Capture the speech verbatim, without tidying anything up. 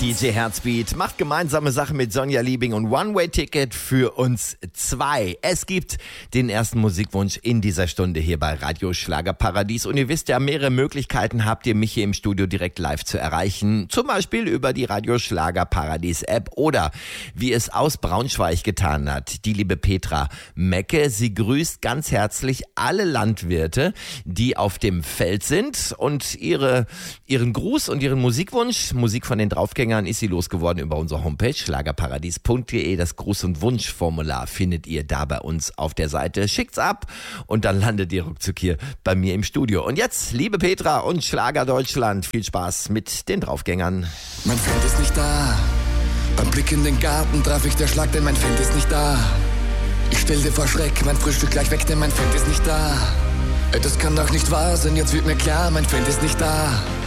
D J Herzbeat macht gemeinsame Sache mit Sonja Liebing und One-Way-Ticket für uns zwei. Es gibt den ersten Musikwunsch in dieser Stunde hier bei Radio Schlagerparadies. Und ihr wisst ja, mehrere Möglichkeiten habt ihr, mich hier im Studio direkt live zu erreichen. Zum Beispiel über die Radio Schlagerparadies App oder wie es aus Braunschweig getan hat, die liebe Petra Mecke. Sie grüßt ganz herzlich alle Landwirte, die auf dem Feld sind, und ihre, ihren Gruß und ihren Musikwunsch, Musik von den Draufgängern, ist sie losgeworden über unsere Homepage schlagerparadies punkt de. Das Gruß- und Wunschformular findet ihr da bei uns auf der Seite. Schickt's ab und dann landet ihr ruckzuck hier bei mir im Studio. Und jetzt, liebe Petra und Schlager Deutschland, viel Spaß mit den Draufgängern. Mein Freund ist nicht da. Beim Blick in den Garten traf ich der Schlag, denn mein Freund ist nicht da. Ich stellte vor Schreck mein Frühstück gleich weg, denn mein Freund ist nicht da. Das kann doch nicht wahr sein, jetzt wird mir klar, mein Freund ist nicht da.